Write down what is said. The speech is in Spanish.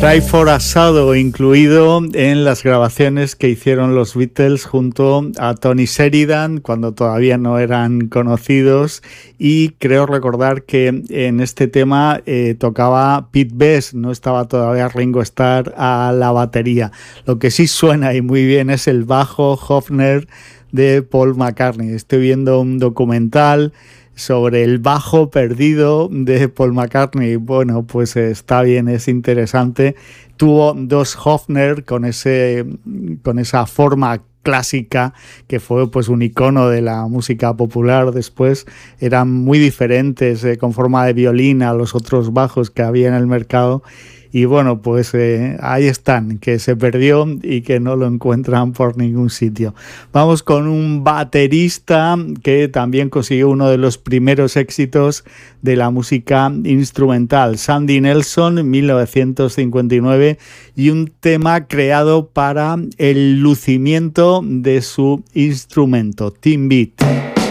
Cry for a Shadow, incluido en las grabaciones que hicieron los Beatles junto a Tony Sheridan cuando todavía no eran conocidos, y creo recordar que en este tema tocaba Pete Best, no estaba todavía Ringo Starr a la batería. Lo que sí suena y muy bien es el bajo Hofner de Paul McCartney. Estoy viendo un documental sobre el bajo perdido de Paul McCartney. Bueno, pues está bien, es interesante. Tuvo dos Hofner con esa forma clásica que fue pues un icono de la música popular. Después eran muy diferentes, con forma de violín a los otros bajos que había en el mercado. Y bueno, pues ahí están, que se perdió y que no lo encuentran por ningún sitio. Vamos con un baterista que también consiguió uno de los primeros éxitos de la música instrumental, Sandy Nelson, en 1959, y un tema creado para el lucimiento de su instrumento, Tin Beat.